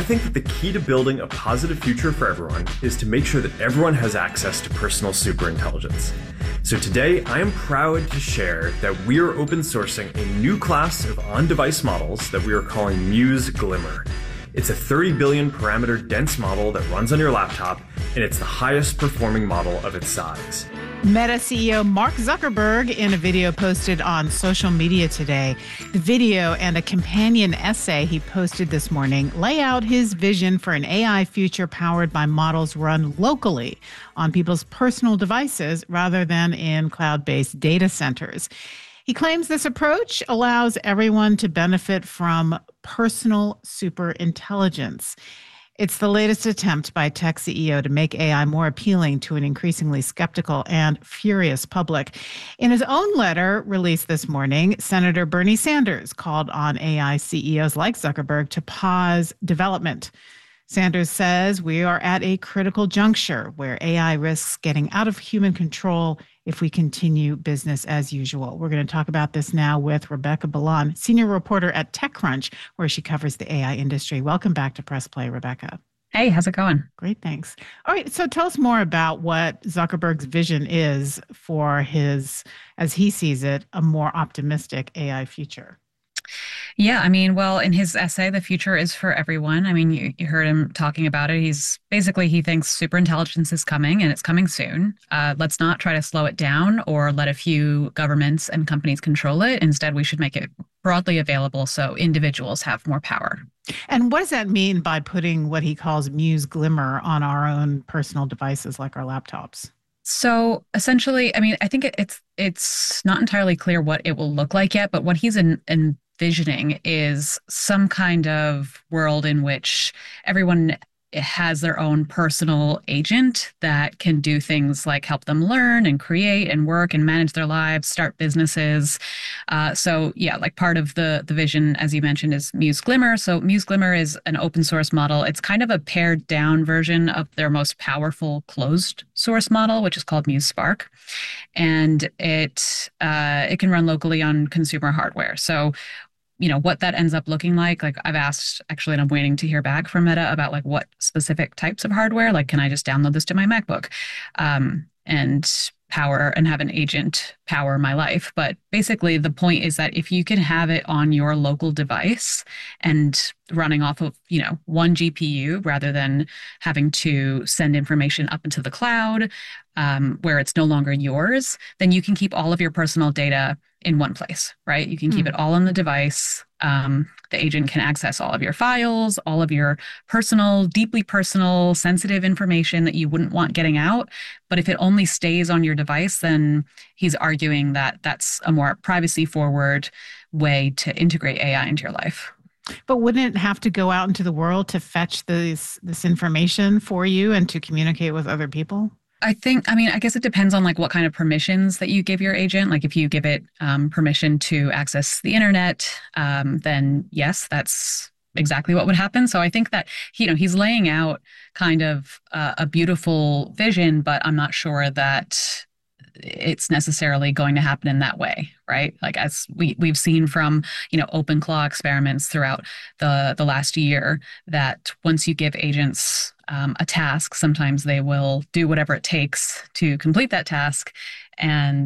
I think that the key to building a positive future for everyone is to make sure that everyone has access to personal superintelligence. So today, I am proud to share that we are open sourcing a new class of on-device models that we are calling Muse Glimmer. It's a 30 billion parameter dense model that runs on your laptop, and it's the highest performing model of its size. Meta CEO Mark Zuckerberg, in a video posted on social media today, the video and a companion essay he posted this morning lay out his vision for an AI future powered by models run locally on people's personal devices rather than in cloud-based data centers. He claims this approach allows everyone to benefit from personal superintelligence. It's the latest attempt by tech CEO to make AI more appealing to an increasingly skeptical and furious public. In his own letter released this morning, Senator Bernie Sanders called on AI CEOs like Zuckerberg to pause development. Sanders says we are at a critical juncture where AI risks getting out of human control if we continue business as usual. We're going to talk about this now with Rebecca Ballan, senior reporter at TechCrunch, where she covers the AI industry. Welcome back to Press Play, Rebecca. Hey, how's it going? Great, thanks. All right, so tell us more about what Zuckerberg's vision is for his, as he sees it, a more optimistic AI future. Yeah, I mean, well, in his essay, The Future is for Everyone, I mean, you heard him talking about it. He thinks superintelligence is coming and it's coming soon. Let's not try to slow it down or let a few governments and companies control it. Instead, we should make it broadly available so individuals have more power. And what does that mean by putting what he calls Muse Glimmer on our own personal devices like our laptops? So essentially, I mean, I think it's not entirely clear what it will look like yet, but what he's envisioning is some kind of world in which everyone has their own personal agent that can do things like help them learn and create and work and manage their lives, start businesses. So yeah, like part of the vision, as you mentioned, is Muse Glimmer. So Muse Glimmer is an open source model. It's kind of a pared down version of their most powerful closed source model, which is called Muse Spark. And it can run locally on consumer hardware. So what that ends up looking like I've asked actually, and I'm waiting to hear back from Meta about like what specific types of hardware, like, can I just download this to my MacBook and power and have an agent power my life? But basically the point is that if you can have it on your local device and running off of, one GPU rather than having to send information up into the cloud where it's no longer yours, then you can keep all of your personal data in one place, right? You can keep it all on the device. The agent can access all of your files, all of your personal, deeply personal, sensitive information that you wouldn't want getting out. But if it only stays on your device, then he's arguing that that's a more privacy-forward way to integrate AI into your life. But wouldn't it have to go out into the world to fetch this information for you and to communicate with other people? I guess it depends on like what kind of permissions that you give your agent. Like if you give it permission to access the internet, then yes, that's exactly what would happen. So I think that, he's laying out kind of a beautiful vision, but I'm not sure that it's necessarily going to happen in that way, right? Like as we've seen from, OpenClaw experiments throughout the last year, that once you give agents a task, sometimes they will do whatever it takes to complete that task. And,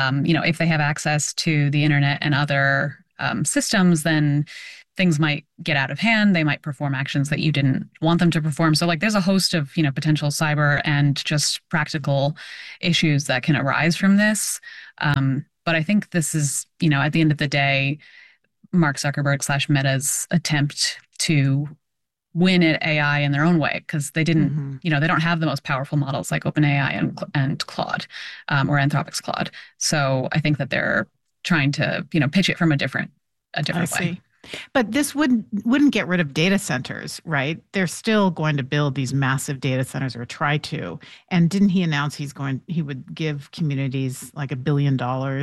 if they have access to the internet and other systems, then things might get out of hand. They might perform actions that you didn't want them to perform. So like there's a host of, potential cyber and just practical issues that can arise from this. But I think this is, at the end of the day, Mark Zuckerberg / Meta's attempt to win at AI in their own way, because they didn't, they don't have the most powerful models like OpenAI and Claude or Anthropic's Claude. So I think that they're trying to, pitch it from a different way. But this wouldn't get rid of data centers, right? They're still going to build these massive data centers, or try to. And didn't he announce he would give communities like $1 billion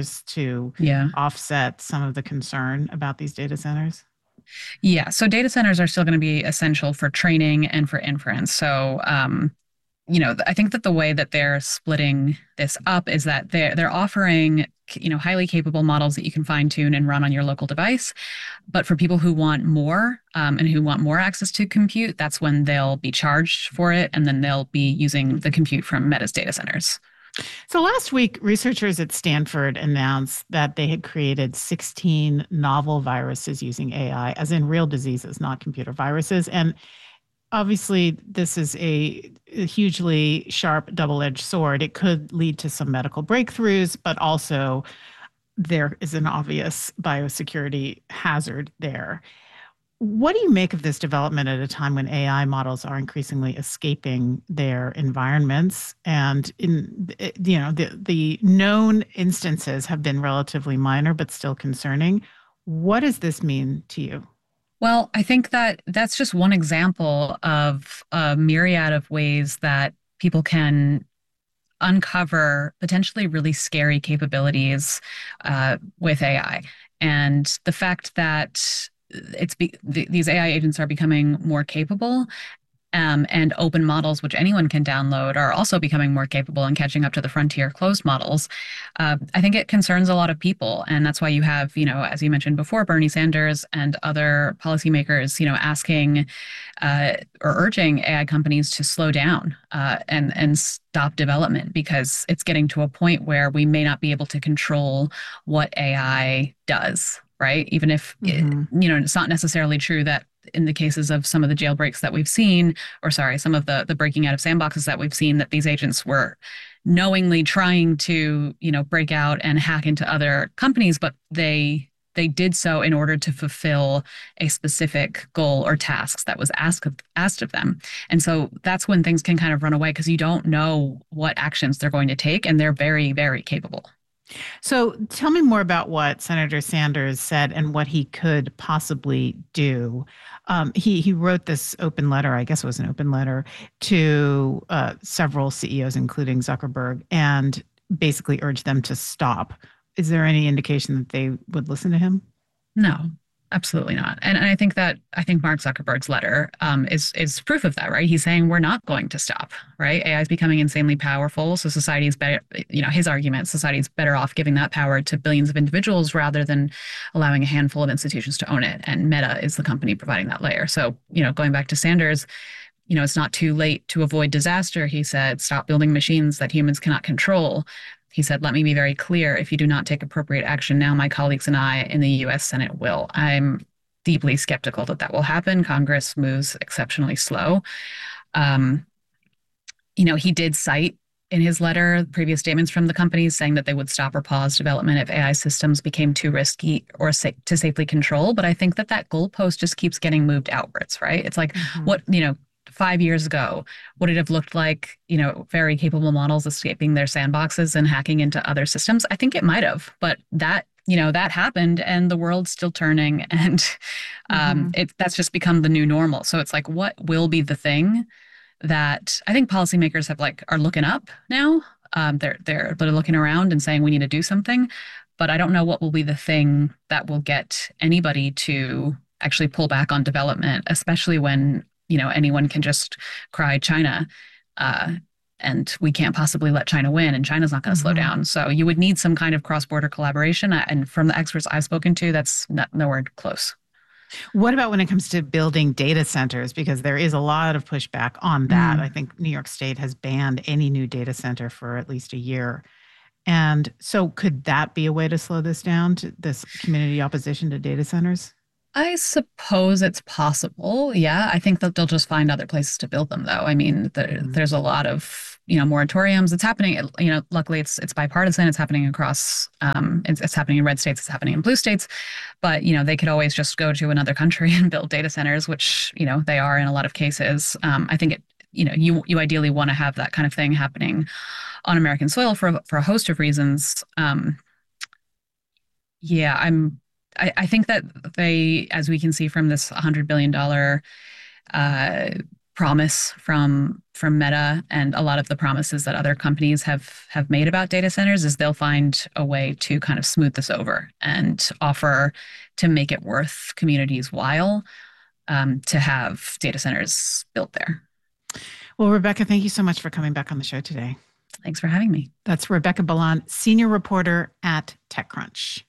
to offset some of the concern about these data centers? Yeah. So data centers are still going to be essential for training and for inference. So, I think that the way that they're splitting this up is that they're offering highly capable models that you can fine tune and run on your local device. But for people who want more and who want more access to compute, that's when they'll be charged for it, and then they'll be using the compute from Meta's data centers. So last week, researchers at Stanford announced that they had created 16 novel viruses using AI, as in real diseases, not computer viruses. And obviously, this is a hugely sharp double-edged sword. It could lead to some medical breakthroughs, but also there is an obvious biosecurity hazard there. What do you make of this development at a time when AI models are increasingly escaping their environments, and the known instances have been relatively minor but still concerning? What does this mean to you? Well, I think that that's just one example of a myriad of ways that people can uncover potentially really scary capabilities with AI. And the fact that these AI agents are becoming more capable, and open models, which anyone can download, are also becoming more capable and catching up to the frontier closed models. I think it concerns a lot of people. And that's why you have, as you mentioned before, Bernie Sanders and other policymakers, asking or urging AI companies to slow down and stop development, because it's getting to a point where we may not be able to control what AI does, right? Even if, it's not necessarily true that in the cases of some of the jailbreaks that we've seen, or sorry, some of the breaking out of sandboxes that we've seen, that these agents were knowingly trying to, break out and hack into other companies, but they did so in order to fulfill a specific goal or tasks that was asked of them. And so that's when things can kind of run away, because you don't know what actions they're going to take, and they're very, very capable. So tell me more about what Senator Sanders said and what he could possibly do. He wrote this open letter, I guess it was an open letter, to several CEOs, including Zuckerberg, and basically urged them to stop. Is there any indication that they would listen to him? No, absolutely not. And I think Mark Zuckerberg's letter is proof of that, right? He's saying we're not going to stop, right? AI is becoming insanely powerful, so society is better. His argument: society is better off giving that power to billions of individuals rather than allowing a handful of institutions to own it. And Meta is the company providing that layer. So, going back to Sanders, it's not too late to avoid disaster. He said, stop building machines that humans cannot control. He said, let me be very clear. If you do not take appropriate action now, my colleagues and I in the U.S. Senate will. I'm deeply skeptical that will happen. Congress moves exceptionally slow. He did cite in his letter previous statements from the companies saying that they would stop or pause development if AI systems became too risky or to safely control. But I think that goalpost just keeps getting moved outwards, right? It's like, what, 5 years ago, would it have looked like, very capable models escaping their sandboxes and hacking into other systems? I think it might have, but that happened, and the world's still turning, and that's just become the new normal. So it's like, what will be the thing that I think policymakers are looking up now? They're looking around and saying we need to do something, but I don't know what will be the thing that will get anybody to actually pull back on development, especially when anyone can just cry China, and we can't possibly let China win, and China's not going to slow down. So you would need some kind of cross-border collaboration. And from the experts I've spoken to, that's nowhere close. What about when it comes to building data centers? Because there is a lot of pushback on that. I think New York State has banned any new data center for at least a year. And so could that be a way to slow this down, to this community opposition to data centers? I suppose it's possible. Yeah, I think that they'll just find other places to build them, though. I mean, there's a lot of moratoriums. It's happening. Luckily, it's bipartisan. It's happening across. It's happening in red states. It's happening in blue states. But they could always just go to another country and build data centers, which they are in a lot of cases. I think you ideally want to have that kind of thing happening on American soil for a host of reasons. I think that as we can see from this $100 billion promise from Meta, and a lot of the promises that other companies have made about data centers, is they'll find a way to kind of smooth this over and offer to make it worth communities' while to have data centers built there. Well, Rebecca, thank you so much for coming back on the show today. Thanks for having me. That's Rebecca Ballant, senior reporter at TechCrunch.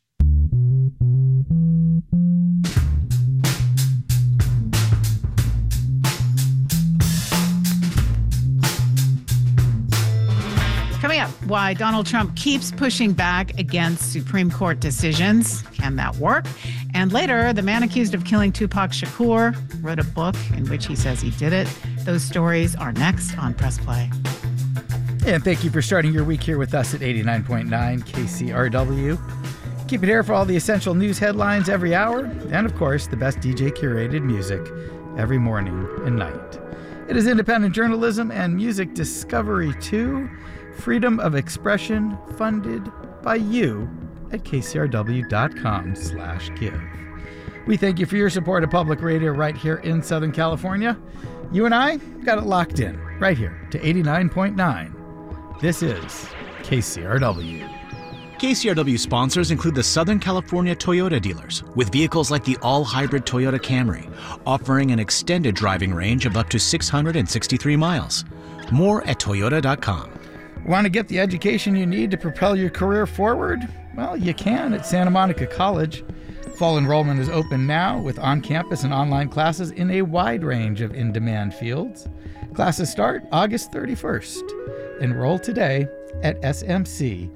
Coming up, why Donald Trump keeps pushing back against Supreme Court decisions. Can that work? And later, the man accused of killing Tupac Shakur wrote a book in which he says he did it. Those stories are next on Press Play. And thank you for starting your week here with us at 89.9 KCRW. Keep it here for all the essential news headlines every hour. And of course, the best DJ curated music every morning and night. It is independent journalism and music discovery too. Freedom of expression funded by you at kcrw.com/give. We thank you for your support of public radio right here in Southern California. You and I got it locked in right here to 89.9. This is KCRW. KCRW sponsors include the Southern California Toyota dealers, with vehicles like the all-hybrid Toyota Camry, offering an extended driving range of up to 663 miles. More at toyota.com. Want to get the education you need to propel your career forward? Well, you can at Santa Monica College. Fall enrollment is open now with on-campus and online classes in a wide range of in-demand fields. Classes start August 31st. Enroll today at smc.edu.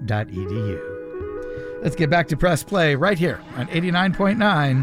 Let's get back to Press Play right here on 89.9.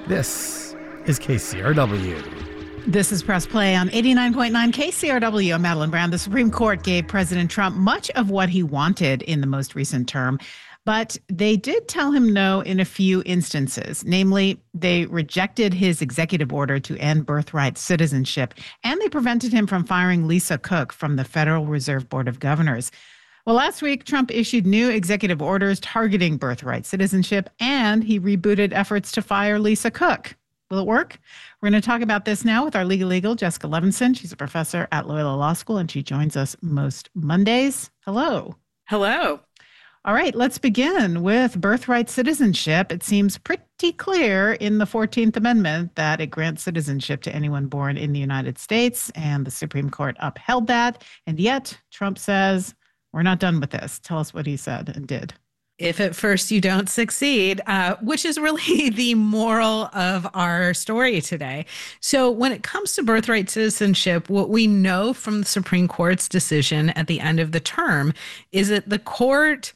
This is KCRW. This is Press Play on 89.9 KCRW. I'm Madeline Brown. The Supreme Court gave President Trump much of what he wanted in the most recent term, but they did tell him no in a few instances. Namely, they rejected his executive order to end birthright citizenship, and they prevented him from firing Lisa Cook from the Federal Reserve Board of Governors. Well, last week, Trump issued new executive orders targeting birthright citizenship, and he rebooted efforts to fire Lisa Cook. Will it work? We're going to talk about this now with our legal eagle, Jessica Levinson. She's a professor at Loyola Law School, and she joins us most Mondays. Hello. Hello. All right, let's begin with birthright citizenship. It seems pretty clear in the 14th Amendment that it grants citizenship to anyone born in the United States, and the Supreme Court upheld that. And yet, Trump says, we're not done with this. Tell us what he said and did. If at first you don't succeed, which is really the moral of our story today. So when it comes to birthright citizenship, what we know from the Supreme Court's decision at the end of the term is that the court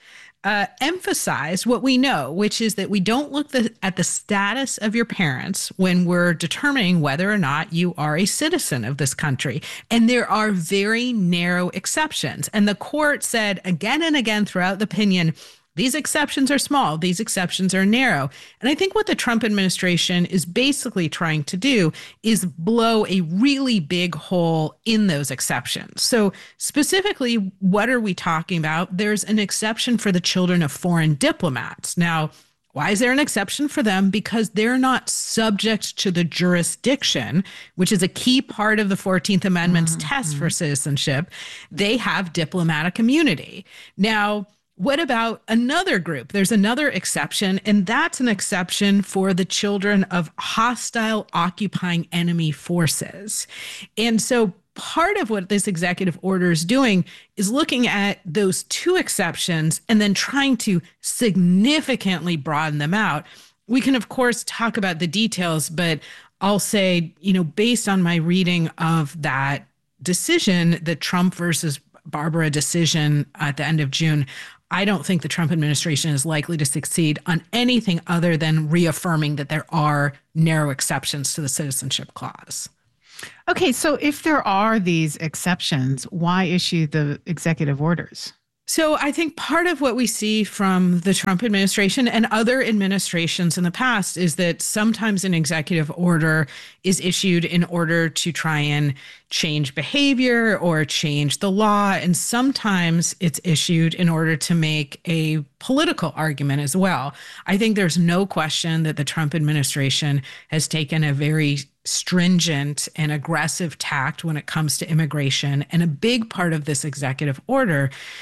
emphasized what we know, which is that we don't look at the status of your parents when we're determining whether or not you are a citizen of this country. And there are very narrow exceptions. And the court said again and again throughout the opinion, these exceptions are small. These exceptions are narrow. And I think what the Trump administration is basically trying to do is blow a really big hole in those exceptions. So specifically, what are we talking about? There's an exception for the children of foreign diplomats. Now, why is there an exception for them? Because they're not subject to the jurisdiction, which is a key part of the 14th Amendment's test for citizenship. They have diplomatic immunity. Now, what about another group? There's another exception, and that's an exception for the children of hostile occupying enemy forces. And so part of what this executive order is doing is looking at those two exceptions and then trying to significantly broaden them out. We can, of course, talk about the details, but I'll say, based on my reading of that decision, the Trump versus Barbara decision at the end of June, I don't think the Trump administration is likely to succeed on anything other than reaffirming that there are narrow exceptions to the citizenship clause. Okay, so if there are these exceptions, why issue the executive orders? So I think part of what we see from the Trump administration and other administrations in the past is that sometimes an executive order is issued in order to try and change behavior or change the law. And sometimes it's issued in order to make a political argument as well. I think there's no question that the Trump administration has taken a very stringent and aggressive tact when it comes to immigration. And a big part of this executive order